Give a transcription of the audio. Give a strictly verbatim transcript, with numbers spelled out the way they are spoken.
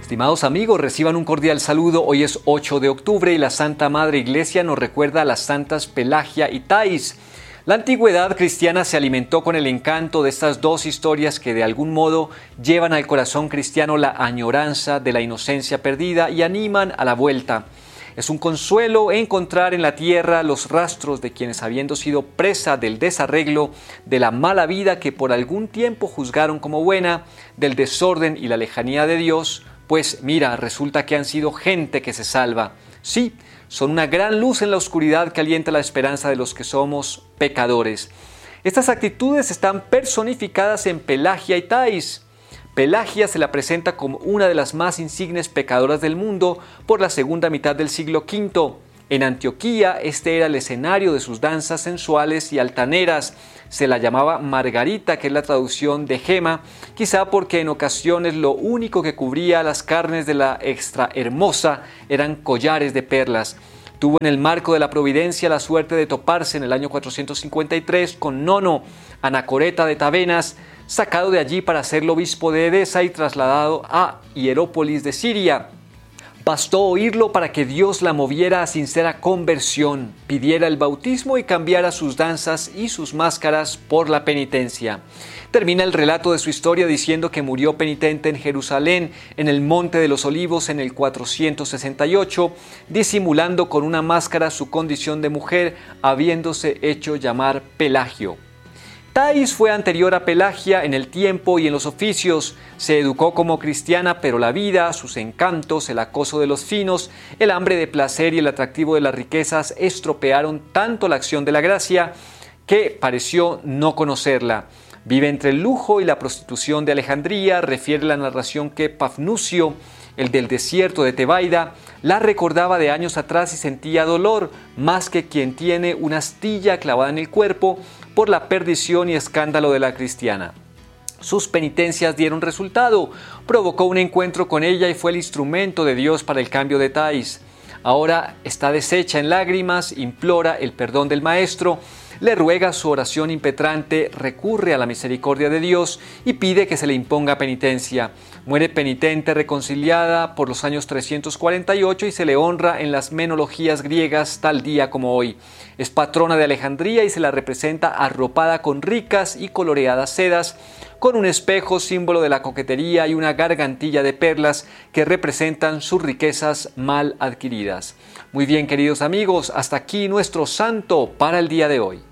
Estimados amigos, reciban un cordial saludo. Hoy es ocho de octubre y la Santa Madre Iglesia nos recuerda a las santas Pelagia y Thais. La antigüedad cristiana se alimentó con el encanto de estas dos historias que de algún modo llevan al corazón cristiano la añoranza de la inocencia perdida y animan a la vuelta. Es un consuelo encontrar en la tierra los rastros de quienes, habiendo sido presa del desarreglo, de la mala vida que por algún tiempo juzgaron como buena, del desorden y la lejanía de Dios, pues mira, resulta que han sido gente que se salva. Sí, son una gran luz en la oscuridad que alienta la esperanza de los que somos pecadores. Estas actitudes están personificadas en Pelagia y Thais. Pelagia se la presenta como una de las más insignes pecadoras del mundo por la segunda mitad del siglo quinto. En Antioquía, este era el escenario de sus danzas sensuales y altaneras. Se la llamaba Margarita, que es la traducción de gema, quizá porque en ocasiones lo único que cubría las carnes de la extra hermosa eran collares de perlas. Tuvo en el marco de la providencia la suerte de toparse en el año cuatrocientos cincuenta y tres con Nono, anacoreta de Tabenas, sacado de allí para ser obispo de Edesa y trasladado a Hierópolis de Siria. Bastó oírlo para que Dios la moviera a sincera conversión, pidiera el bautismo y cambiara sus danzas y sus máscaras por la penitencia. Termina el relato de su historia diciendo que murió penitente en Jerusalén, en el Monte de los Olivos, en el cuatrocientos sesenta y ocho, disimulando con una máscara su condición de mujer, habiéndose hecho llamar Pelagio. Thais fue anterior a Pelagia en el tiempo y en los oficios. Se educó como cristiana, pero la vida, sus encantos, el acoso de los finos, el hambre de placer y el atractivo de las riquezas estropearon tanto la acción de la gracia que pareció no conocerla. Vive entre el lujo y la prostitución de Alejandría. Refiere la narración que Pafnucio, el del desierto de Tebaida, la recordaba de años atrás y sentía dolor, más que quien tiene una astilla clavada en el cuerpo por la perdición y escándalo de la cristiana. Sus penitencias dieron resultado, provocó un encuentro con ella y fue el instrumento de Dios para el cambio de Thais. Ahora está deshecha en lágrimas, implora el perdón del Maestro, le ruega su oración impetrante, recurre a la misericordia de Dios y pide que se le imponga penitencia. Muere penitente reconciliada por los años trescientos cuarenta y ocho y se le honra en las menologías griegas tal día como hoy. Es patrona de Alejandría y se la representa arropada con ricas y coloreadas sedas, con un espejo símbolo de la coquetería y una gargantilla de perlas que representan sus riquezas mal adquiridas. Muy bien, queridos amigos, hasta aquí nuestro santo para el día de hoy.